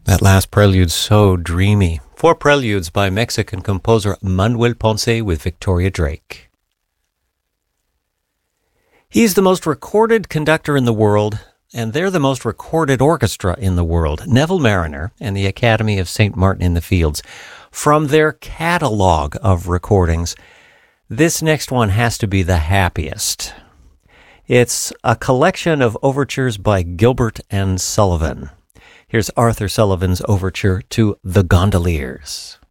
That last prelude, so dreamy. 4 preludes by Mexican composer Manuel Ponce with Victoria Drake. He's the most recorded conductor in the world, and they're the most recorded orchestra in the world, Neville Marriner and the Academy of St. Martin in the Fields. From their catalog of recordings, this next one has to be the happiest. It's a collection of overtures by Gilbert and Sullivan. Here's Arthur Sullivan's overture to The Gondoliers.